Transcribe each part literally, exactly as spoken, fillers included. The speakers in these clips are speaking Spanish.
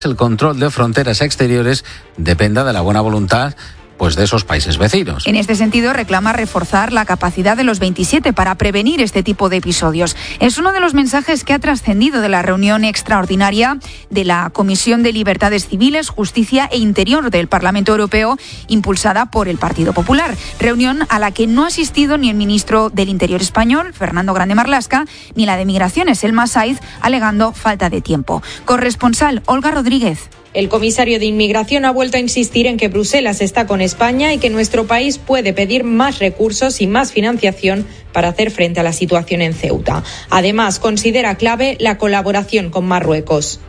el control de fronteras exteriores dependa de la buena voluntad pues de esos países vecinos. En este sentido, reclama reforzar la capacidad de los veintisiete para prevenir este tipo de episodios. Es uno de los mensajes que ha trascendido de la reunión extraordinaria de la Comisión de Libertades Civiles, Justicia e Interior del Parlamento Europeo, impulsada por el Partido Popular. Reunión a la que no ha asistido ni el ministro del Interior español, Fernando Grande Marlaska, ni la de Migraciones, Elma Saiz, alegando falta de tiempo. Corresponsal Olga Rodríguez. El comisario de Inmigración ha vuelto a insistir en que Bruselas está con España y que nuestro país puede pedir más recursos y más financiación para hacer frente a la situación en Ceuta. Además, considera clave la colaboración con Marruecos.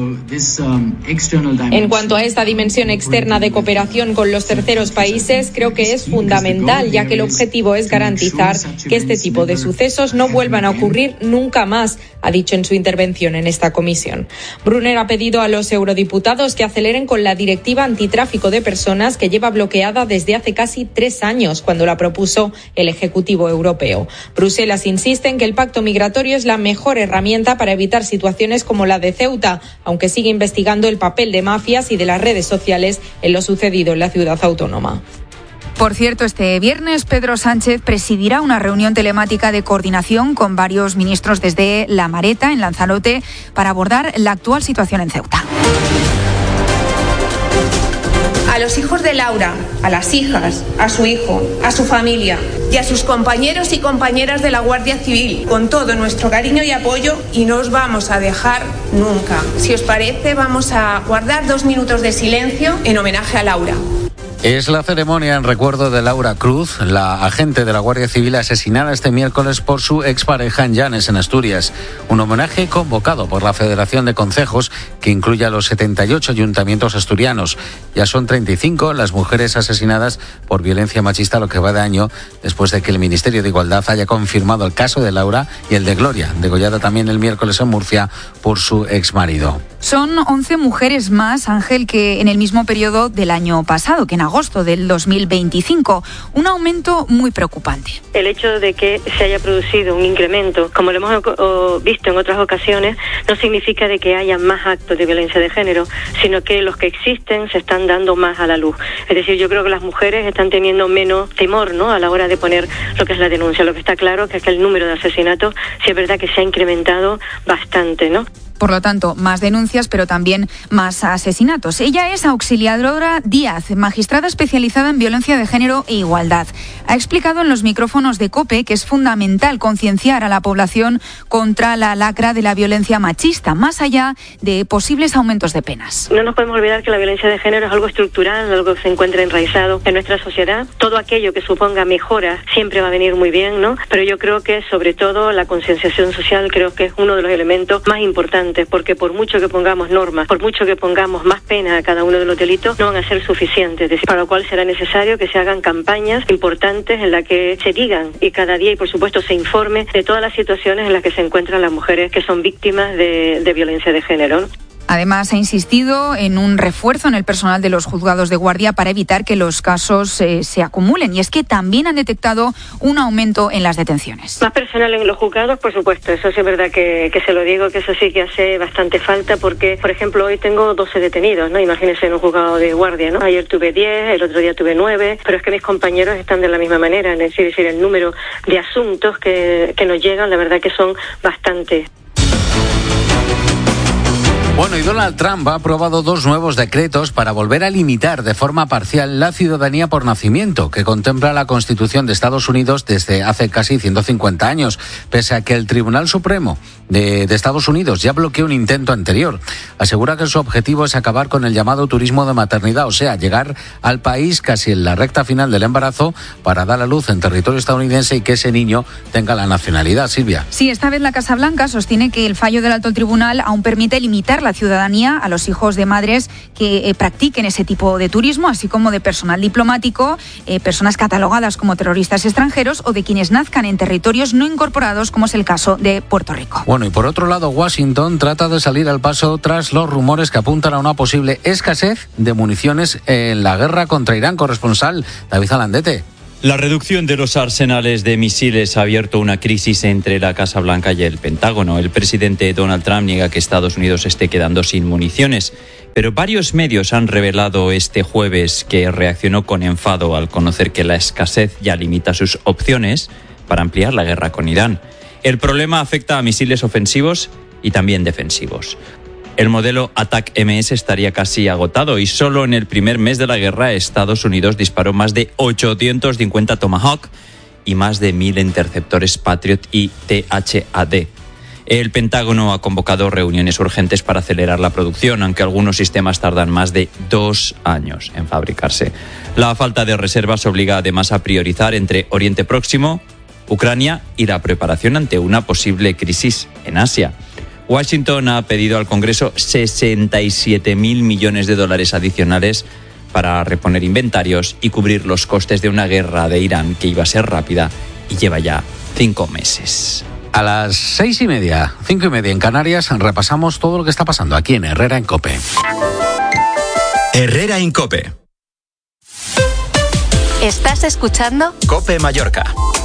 En cuanto a esta dimensión externa de cooperación con los terceros países, creo que es fundamental, ya que el objetivo es garantizar que este tipo de sucesos no vuelvan a ocurrir nunca más, ha dicho en su intervención en esta comisión. Brunner ha pedido a los eurodiputados que aceleren con la directiva antitráfico de personas que lleva bloqueada desde hace casi tres años, cuando la propuso el Ejecutivo Europeo. Bruselas insiste en que el pacto migratorio es la mejor herramienta para evitar situaciones como la de Ceuta, aunque sigue investigando el papel de mafias y de las redes sociales en lo sucedido en la ciudad autónoma. Por cierto, este viernes Pedro Sánchez presidirá una reunión telemática de coordinación con varios ministros desde La Mareta, en Lanzarote, para abordar la actual situación en Ceuta. A los hijos de Laura, a las hijas, a su hijo, a su familia y a sus compañeros y compañeras de la Guardia Civil, con todo nuestro cariño y apoyo, y no os vamos a dejar nunca. Si os parece, vamos a guardar dos minutos de silencio en homenaje a Laura. Es la ceremonia en recuerdo de Laura Cruz, la agente de la Guardia Civil asesinada este miércoles por su expareja en Llanes, en Asturias. Un homenaje convocado por la Federación de Concejos, que incluye a los setenta y ocho ayuntamientos asturianos. Ya son treinta y cinco las mujeres asesinadas por violencia machista lo que va de año, después de que el Ministerio de Igualdad haya confirmado el caso de Laura y el de Gloria, degollada también el miércoles en Murcia por su exmarido. Son once mujeres más, Ángel, que en el mismo periodo del año pasado, que en agosto del dos mil veinticinco. Un aumento muy preocupante. El hecho de que se haya producido un incremento, como lo hemos visto en otras ocasiones, no significa de que haya más actos de violencia de género, sino que los que existen se están dando más a la luz. Es decir, yo creo que las mujeres están teniendo menos temor, ¿no?, a la hora de poner lo que es la denuncia. Lo que está claro que es que el número de asesinatos sí es verdad que se ha incrementado bastante, ¿no? Por lo tanto, más denuncias, pero también más asesinatos. Ella es Auxiliadora Díaz, magistrada especializada en violencia de género e igualdad. Ha explicado en los micrófonos de COPE que es fundamental concienciar a la población contra la lacra de la violencia machista, más allá de posibles aumentos de penas. No nos podemos olvidar que la violencia de género es algo estructural, algo que se encuentra enraizado en nuestra sociedad. Todo aquello que suponga mejora siempre va a venir muy bien, ¿no? Pero yo creo que sobre todo la concienciación social creo que es uno de los elementos más importantes, porque por mucho que pongamos normas, por mucho que pongamos más pena a cada uno de los delitos, no van a ser suficientes. Es decir, para lo cual será necesario que se hagan campañas importantes en las que se digan y cada día, y por supuesto se informe de todas las situaciones en las que se encuentran las mujeres que son víctimas de, de violencia de género, ¿no? Además, ha insistido en un refuerzo en el personal de los juzgados de guardia para evitar que los casos eh, se acumulen. Y es que también han detectado un aumento en las detenciones. Más personal en los juzgados, por supuesto. Eso sí es verdad que, que se lo digo, que eso sí que hace bastante falta, porque, por ejemplo, hoy tengo doce detenidos, ¿no? Imagínense en un juzgado de guardia, ¿no? Ayer tuve diez, el otro día tuve nueve, pero es que mis compañeros están de la misma manera. Es decir, es decir el número de asuntos que, que nos llegan, la verdad que son bastantes. Bueno, y Donald Trump ha aprobado dos nuevos decretos para volver a limitar de forma parcial la ciudadanía por nacimiento, que contempla la Constitución de Estados Unidos desde hace casi ciento cincuenta años, pese a que el Tribunal Supremo de, de Estados Unidos ya bloqueó un intento anterior. Asegura que su objetivo es acabar con el llamado turismo de maternidad, o sea, llegar al país casi en la recta final del embarazo para dar a luz en territorio estadounidense y que ese niño tenga la nacionalidad. Silvia. Sí, esta vez la Casa Blanca sostiene que el fallo del alto tribunal aún permite limitar la ciudadanía a los hijos de madres que eh, practiquen ese tipo de turismo, así como de personal diplomático, eh, personas catalogadas como terroristas extranjeros o de quienes nazcan en territorios no incorporados, como es el caso de Puerto Rico. Bueno, y por otro lado, Washington trata de salir al paso tras los rumores que apuntan a una posible escasez de municiones en la guerra contra Irán. Corresponsal David Alandete. La reducción de los arsenales de misiles ha abierto una crisis entre la Casa Blanca y el Pentágono. El presidente Donald Trump niega que Estados Unidos esté quedando sin municiones, Pero varios medios han revelado este jueves que reaccionó con enfado al conocer que la escasez ya limita sus opciones para ampliar la guerra con Irán. El problema afecta a misiles ofensivos y también defensivos. El modelo Attack-M S estaría casi agotado y solo en el primer mes de la guerra Estados Unidos disparó más de ochocientos cincuenta Tomahawk y más de mil interceptores Patriot y T H A D. El Pentágono ha convocado reuniones urgentes para acelerar la producción, aunque algunos sistemas tardan más de dos años en fabricarse. La falta de reservas obliga además a priorizar entre Oriente Próximo, Ucrania y la preparación ante una posible crisis en Asia. Washington ha pedido al Congreso sesenta y siete mil millones de dólares adicionales para reponer inventarios y cubrir los costes de una guerra de Irán que iba a ser rápida y lleva ya cinco meses. A las seis y media, cinco y media en Canarias, repasamos todo lo que está pasando aquí en Herrera en COPE. Herrera en COPE. ¿Estás escuchando? COPE Mallorca.